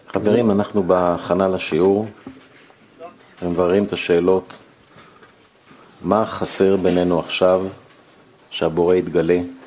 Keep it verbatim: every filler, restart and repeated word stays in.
חברים, אנחנו בהכנה לשיעור, ומבררים את השאלות, מה חסר בינינו עכשיו שהבורא יתגלה?